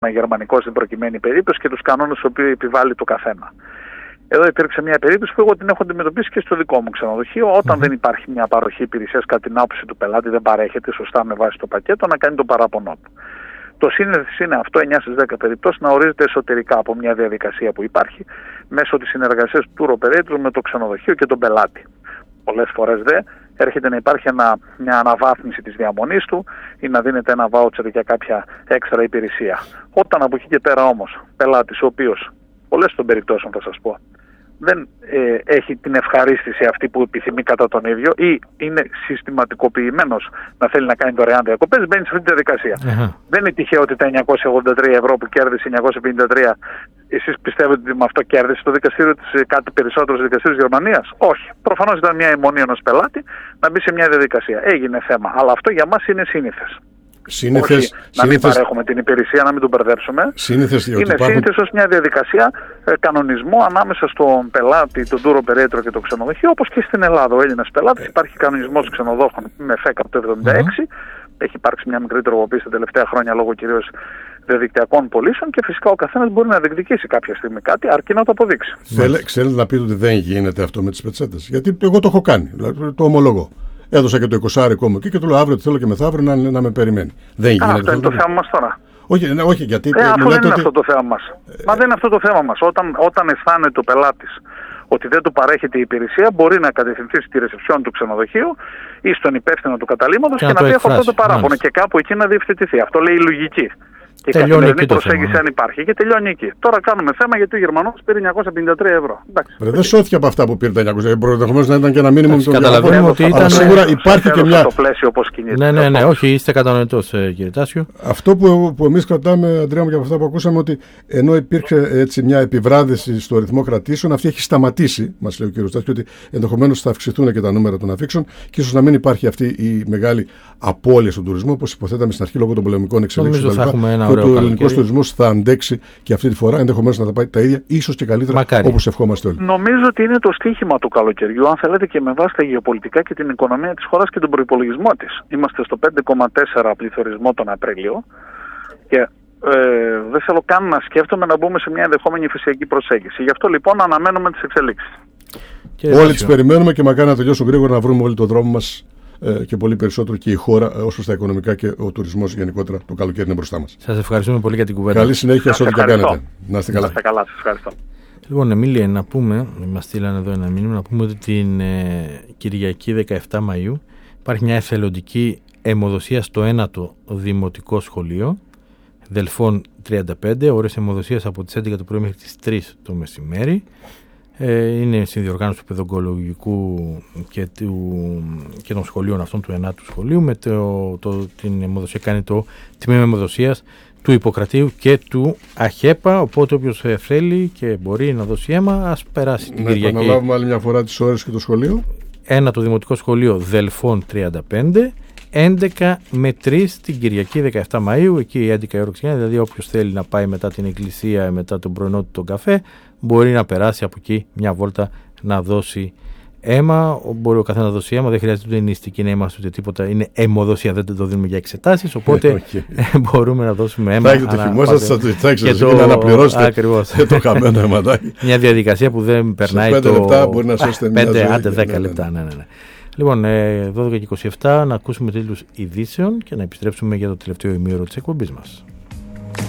γερμανικό στην προκειμένη περίπτωση και τους κανόνες που επιβάλλει το καθένα. Εδώ υπήρξε μια περίπτωση που εγώ την έχω αντιμετωπίσει και στο δικό μου ξενοδοχείο. Όταν δεν υπάρχει μια παροχή υπηρεσίας κατά την άποψη του πελάτη, δεν παρέχεται σωστά με βάση το πακέτο, να κάνει το παράπονό του. Το σύνηθες είναι αυτό, 9 στις 10 περιπτώσεις, να ορίζεται εσωτερικά από μια διαδικασία που υπάρχει μέσω της συνεργασίας του tour operator με το ξενοδοχείο και τον πελάτη. Πολλές φορές έρχεται να υπάρχει μια αναβάθμιση της διαμονής του ή να δίνεται ένα voucher για κάποια έξτρα υπηρεσία. Όταν από εκεί και πέρα όμως πελάτης ο οποίος, πολλές των περιπτώσεων θα σας πω, δεν έχει την ευχαρίστηση αυτή που επιθυμεί κατά τον ίδιο ή είναι συστηματικοποιημένος να θέλει να κάνει δωρεάν διακοπές, μπαίνει σε αυτή τη διαδικασία. Δεν είναι τυχαίο ότι τα 983 ευρώ που κέρδισε 953, εσείς πιστεύετε ότι με αυτό κέρδισε το δικαστήριο κάτι περισσότερο στο δικαστήριο της Γερμανίας? Όχι. Προφανώς ήταν μια αιμονή ενός πελάτη να μπει σε μια διαδικασία. Έγινε θέμα. Αλλά αυτό για μας είναι σύνηθες. Να μην παρέχουμε την υπηρεσία, να μην τον μπερδέψουμε. Είναι σύνηθες ως μια διαδικασία κανονισμού ανάμεσα στον πελάτη, τον tour operator και το ξενοδοχείο, όπως και στην Ελλάδα. Ο Έλληνας πελάτης, υπάρχει κανονισμός ξενοδόχων με ΦΕΚ από το 1976. Έχει υπάρξει μια μικρή τροποποίηση τα τελευταία χρόνια λόγω κυρίως διαδικτυακών πωλήσεων και φυσικά ο καθένας μπορεί να διεκδικήσει κάποια στιγμή κάτι, αρκεί να το αποδείξει. Ξέρετε να πείτε ότι δεν γίνεται αυτό με τις πετσέτες? Γιατί εγώ το έχω κάνει, δηλαδή, το ομολογώ. Έδωσα και το 20 μου εκεί και του λέω αύριο θέλω και μεθαύριο να με περιμένει. Δεν γίνεται. Αυτό είναι το θέμα μας τώρα. Όχι, γιατί. Αυτό δεν είναι αυτό το θέμα μας. Μα δεν είναι αυτό το θέμα μας. Όταν αισθάνεται ο πελάτης ότι δεν του παρέχεται η υπηρεσία, μπορεί να κατευθυνθεί στη ρεσεψιόν του ξενοδοχείου ή στον υπεύθυνο του καταλύματος και να πει έχω αυτό το παράπονο και κάπου εκεί να διευθετηθεί. Αυτό λέει η λογική. Και καθημερινή προσέγγιση αν υπάρχει και τελειώνει εκεί. Τώρα κάνουμε θέμα γιατί ο Γερμανός πήρε 953 ευρώ. Δεν σώθηκε από αυτά που πήρε τα 900 ευρώ. Ενδεχομένως να ήταν και ένα μήνυμα με τον Καταλαβαίνουμε ότι ήταν. Σίγουρα υπάρχει και μια. Ναι, όχι, είστε κατανοητός, κύριε Τάσιο. Αυτό που εμείς κρατάμε, Αντρέα μου, και από αυτά που ακούσαμε, ότι ενώ υπήρξε έτσι μια επιβράδυση στο ρυθμό κρατήσεων, αυτή έχει σταματήσει, μας λέει ο κύριος Τάσιο, ότι ενδεχομένως θα αυξηθούν και τα νούμερα των αφήξεων και ίσως να μην υπάρχει αυτή η μεγάλη απώλεια στον τουρισμό, όπως υποθέταμε στην αρχή λόγω των πολεμικών εξελίξεων. Ο ελληνικός τουρισμός θα αντέξει και αυτή τη φορά, ενδεχομένως να τα πάει τα ίδια, ίσως και καλύτερα, όπως ευχόμαστε όλοι. Νομίζω ότι είναι το στίχημα του καλοκαιριού, αν θέλετε, και με βάση τα γεωπολιτικά και την οικονομία της χώρας και τον προϋπολογισμό της. Είμαστε στο 5,4 πληθωρισμό τον Απρίλιο και δεν θέλω καν να σκέφτομαι να μπούμε σε μια ενδεχόμενη υφεσιακή προσέγγιση. Γι' αυτό λοιπόν αναμένουμε τις εξελίξεις. Όλοι τις περιμένουμε και μακάρι να τελειώσουν γρήγορα, να βρούμε όλοι το δρόμο μας. Και πολύ περισσότερο και η χώρα όσο στα οικονομικά και ο τουρισμός γενικότερα το καλοκαίρι είναι μπροστά μας. Σας ευχαριστούμε πολύ για την κουβέντα. Καλή συνέχεια σε ό,τι και κάνετε. Να είστε καλά. Σας ευχαριστώ. Λοιπόν, Εμίλια, να πούμε, μας στείλανε εδώ ένα μήνυμα, να πούμε ότι την Κυριακή 17 Μαΐου υπάρχει μια εθελοντική αιμοδοσία στο 1ο Δημοτικό Σχολείο, Δελφών 35, ώρες αιμοδοσίας από τις 11 το πρωί μέχρι τις 3 το μεσημέρι. Είναι συνδιοργάνωση του παιδογκολογικού και των σχολείων αυτών του 9ου σχολείου. Με την αιμοδοσία κάνει το τμήμα αιμοδοσίας του Ιπποκρατίου και του ΑΧΕΠΑ. Οπότε όποιος θέλει και μπορεί να δώσει αίμα, ας περάσει την Κυριακή. Να επαναλάβουμε άλλη μια φορά τις ώρες και το σχολείο. 1ο Δημοτικό Σχολείο Δελφών 35, 11 με 3 την Κυριακή 17 Μαΐου. Εκεί 11 η ώρα ξεκινάει, δηλαδή όποιος θέλει να πάει μετά την εκκλησία, μετά τον πρωινό του τον καφέ, μπορεί να περάσει από εκεί μια βόλτα να δώσει αίμα. Μπορεί ο καθένας να δώσει αίμα, δεν χρειάζεται ούτε νηστική να είμαστε ούτε τίποτα. Είναι αιμοδοσία, δεν το δίνουμε για εξετάσεις. Οπότε μπορούμε να δώσουμε αίμα. Θα έχετε το χυμό σας, θα έχετε να αναπληρώσετε και το χαμένο αιματάκι. Μια διαδικασία που δεν περνάει. 5 λεπτά μπορεί να σώσετε μια ζωή. 5 άντε 10 λεπτά. Ναι. Λοιπόν, 12 και 27 να ακούσουμε τίτλους ειδήσεων και να επιστρέψουμε για το τελευταίο ημίωρο της εκπομπής μας.